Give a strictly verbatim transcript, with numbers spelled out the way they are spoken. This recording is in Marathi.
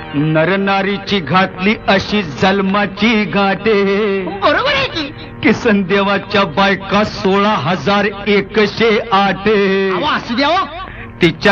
नरनारीची घातली अशी जन्माची गाठे बरोबर आहे की किसन देवाच्या बायका सोळा हजार एकशे आठ अहो, असू द्या हो. तिच्या